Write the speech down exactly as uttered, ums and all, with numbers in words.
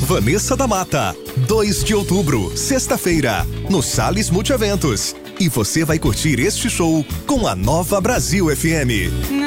Vanessa da Mata, dois de outubro, sexta-feira, no Salles Multieventos. E você vai curtir este show com a Nova Brasil F M.